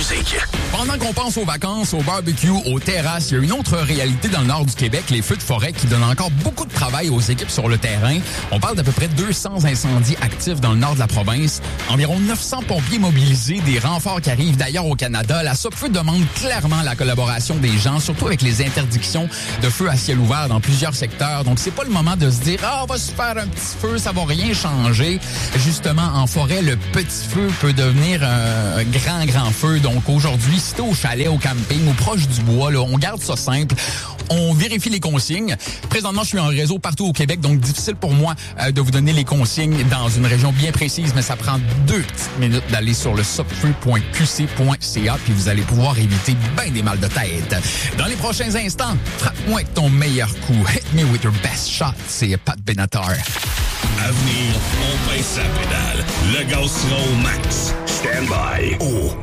musique. Pendant qu'on pense aux vacances, au barbecue, aux terrasses, il y a une autre réalité dans le nord du Québec, les feux de forêt qui donnent encore beaucoup de travail aux équipes sur le terrain. On parle d'à peu près 200 incendies actifs dans le nord de la province, environ 900 pompiers mobilisés, des renforts qui arrivent d'ailleurs au Canada. La Sopfeu demande clairement la collaboration des gens, surtout avec les interdictions de feu à ciel ouvert dans plusieurs secteurs. Donc, c'est pas le moment de se dire « Ah, on va se faire un petit feu, ça va rien changer ». Justement, en forêt, le petit feu peut devenir un grand feu. Donc, aujourd'hui, si t'es au chalet, au camping ou proche du bois, là, on garde ça simple. On vérifie les consignes. Présentement, je suis en réseau partout au Québec, donc difficile pour moi de vous donner les consignes dans une région bien précise, mais ça prend 2 petites minutes d'aller sur le sopfeu.qc.ca, puis vous allez pouvoir éviter bien des mal de tête. Dans les prochains instants, frappe-moi avec ton meilleur coup. Hit me with your best shot. C'est Pat Benatar. À venir, on pince sa pédale. Le gaz sera au max. Stand by. Oh.